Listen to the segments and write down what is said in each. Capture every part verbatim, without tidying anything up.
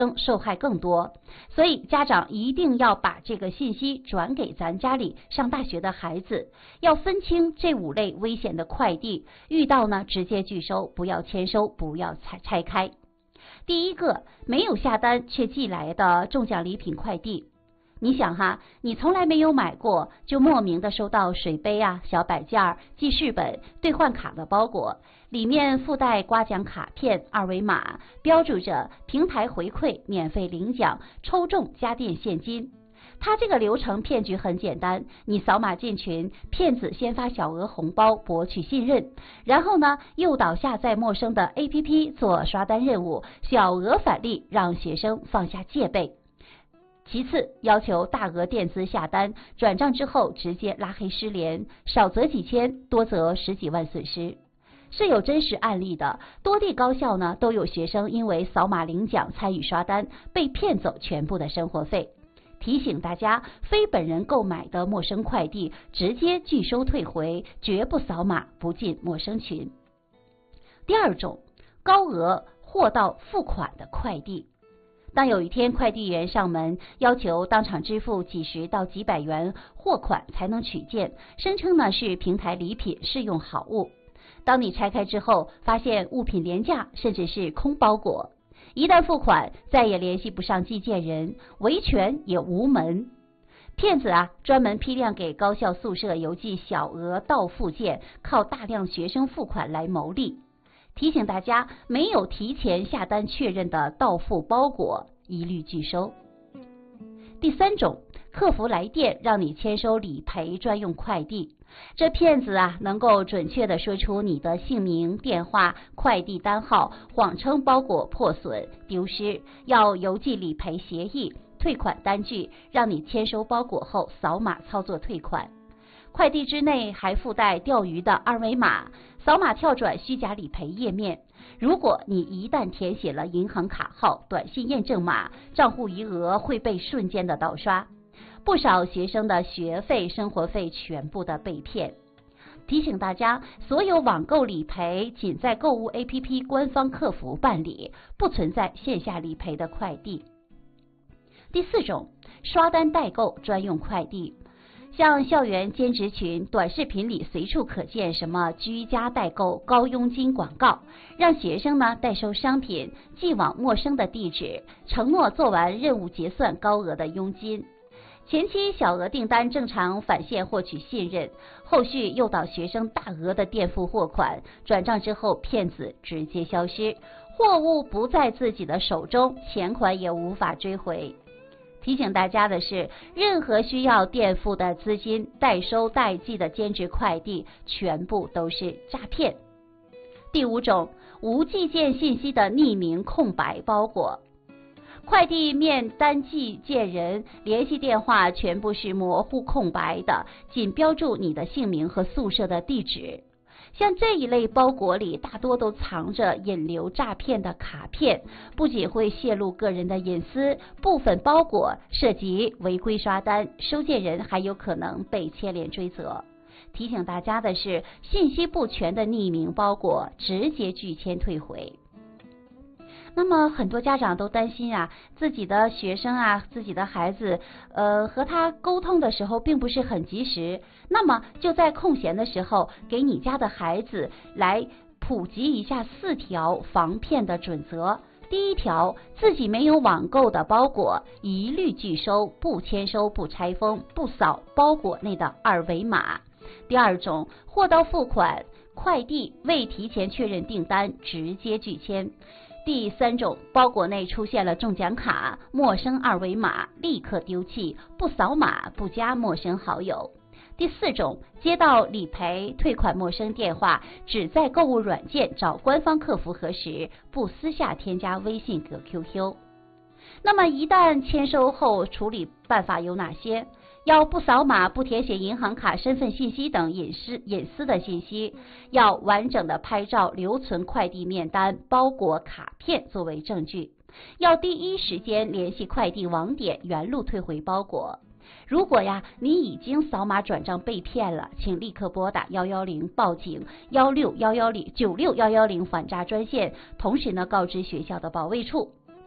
受害更多，所以家长一定要把这个信息转给咱家里上大学的孩子，要分清这五类危险的快递，遇到呢直接拒收，不要签收，不要拆拆开。第一个，没有下单却寄来的中奖礼品快递。你想哈，你从来没有买过，就莫名的收到水杯啊、小摆件、记事本、兑换卡的包裹，里面附带刮奖卡片、二维码，标注着平台回馈、免费领奖、抽中家电现金。它这个流程骗局很简单，你扫码进群，骗子先发小额红包博取信任，然后呢诱导下载陌生的 A P P 做刷单任务，小额返利让学生放下戒备。其次，要求大额垫资下单，转账之后直接拉黑失联，少则几千，多则十几万损失。是有真实案例的，多地高校呢都有学生因为扫码领奖参与刷单，被骗走全部的生活费。提醒大家，非本人购买的陌生快递直接拒收退回，绝不扫码不进陌生群。第二种，高额货到付款的快递。当有一天快递员上门，要求当场支付几十到几百元货款才能取件，声称呢是平台礼品，试用好物。当你拆开之后，发现物品廉价，甚至是空包裹。一旦付款，再也联系不上寄件人，维权也无门。骗子啊，专门批量给高校宿舍邮寄小额到付件，靠大量学生付款来牟利。提醒大家，没有提前下单确认的到付包裹，一律拒收。第三种，客服来电让你签收理赔专用快递。这骗子啊，能够准确地说出你的姓名、电话、快递单号，谎称包裹破损、丢失，要邮寄理赔协议、退款单据，让你签收包裹后扫码操作退款。快递之内还附带钓鱼的二维码，扫码跳转虚假理赔页面。如果你一旦填写了银行卡号、短信验证码，账户余额会被瞬间的盗刷。不少学生的学费、生活费全部的被骗。提醒大家，所有网购理赔仅在购物 A P P 官方客服办理，不存在线下理赔的快递。第四种，刷单代购专用快递。像校园兼职群、短视频里随处可见什么居家代购、高佣金广告，让学生呢代收商品，寄往陌生的地址，承诺做完任务结算高额的佣金。前期小额订单正常返现获取信任，后续诱导学生大额的垫付货款，转账之后骗子直接消失，货物不在自己的手中，钱款也无法追回。提醒大家的是，任何需要垫付的资金、代收代寄的兼职快递，全部都是诈骗。第五种，无寄件信息的匿名空白包裹。快递面单寄件人联系电话全部是模糊空白的，仅标注你的姓名和宿舍的地址。像这一类包裹里大多都藏着引流诈骗的卡片，不仅会泄露个人的隐私，部分包裹涉及违规刷单，收件人还有可能被牵连追责。提醒大家的是，信息不全的匿名包裹直接拒签退回。那么很多家长都担心啊，自己的学生啊，自己的孩子，呃，和他沟通的时候并不是很及时。那么就在空闲的时候，给你家的孩子来普及一下四条防骗的准则。第一条，自己没有网购的包裹，一律拒收，不签收、不拆封、不扫包裹内的二维码。第二种，货到付款，快递未提前确认订单，直接拒签。第三种，包裹内出现了中奖卡、陌生二维码，立刻丢弃，不扫码，不加陌生好友。第四种，接到理赔退款陌生电话，只在购物软件找官方客服核实，不私下添加微信和 Q Q。那么一旦签收后，处理办法有哪些？要不扫码、不填写银行卡、身份信息等隐私隐私的信息，要完整的拍照留存快递面单、包裹、卡片作为证据，要第一时间联系快递网点原路退回包裹。如果呀你已经扫码转账被骗了，请立刻拨打一一零报警，幺六幺幺零九六幺幺零反诈专线，同时呢告知学校的保卫处。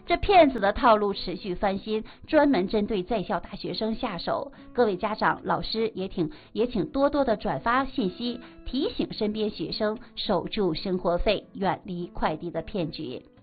这骗子的套路持续翻新，专门针对在校大学生下手。各位家长、老师也挺也请多多的转发信息，提醒身边学生守住生活费，远离快递的骗局。